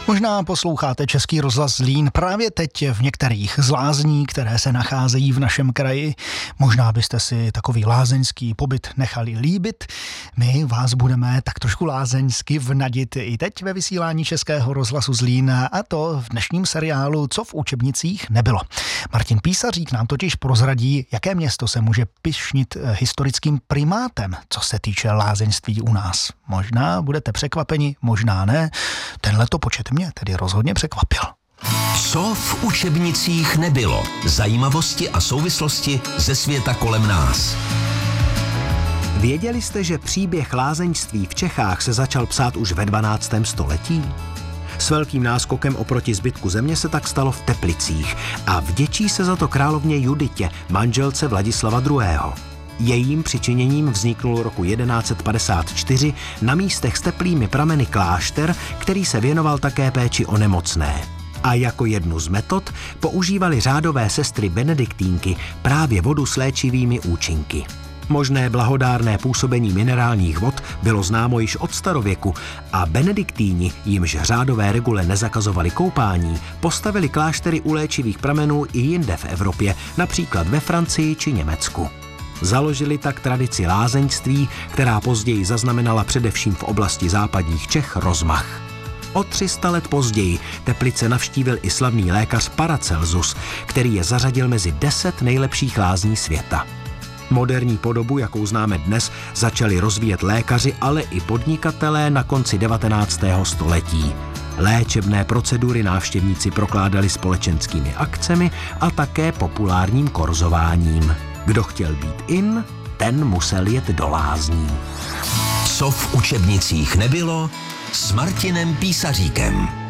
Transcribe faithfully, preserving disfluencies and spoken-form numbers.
Možná posloucháte Český rozhlas Zlín právě teď v některých z lázní, které se nacházejí v našem kraji. Možná byste si takový lázeňský pobyt nechali líbit. My vás budeme tak trošku lázeňsky vnadit i teď ve vysílání Českého rozhlasu Zlín, a to v dnešním seriálu Co v učebnicích nebylo. Martin Písařík nám totiž prozradí, jaké město se může pyšnit historickým primátem, co se týče lázeňství u nás. Možná budete překvapeni, možná ne. Tenhleto počet mě tedy rozhodně překvapil. Co v učebnicích nebylo? Zajímavosti a souvislosti ze světa kolem nás. Věděli jste, že příběh lázeňství v Čechách se začal psát už ve dvanáctém století? S velkým náskokem oproti zbytku země se tak stalo v Teplicích a vděčí se za to královně Juditě, manželce Vladislava druhého. Jejím přičiněním vzniknul roku jedenáct set padesát čtyři na místech s teplými prameny klášter, který se věnoval také péči o nemocné. A jako jednu z metod používali řádové sestry benediktínky právě vodu s léčivými účinky. Možné blahodárné působení minerálních vod bylo známo již od starověku a benediktíni, jimž řádové regule nezakazovali koupání, postavili kláštery u léčivých pramenů i jinde v Evropě, například ve Francii či Německu. Založili tak tradici lázeňství, která později zaznamenala především v oblasti západních Čech rozmach. O tři sta let později Teplice navštívil i slavný lékař Paracelsus, který je zařadil mezi deset nejlepších lázní světa. Moderní podobu, jakou známe dnes, začali rozvíjet lékaři, ale i podnikatelé na konci devatenáctého století. Léčebné procedury návštěvníci prokládali společenskými akcemi a také populárním korzováním. Kdo chtěl být in, ten musel jet do lázní. Co v učebnicích nebylo? S Martinem Písaříkem.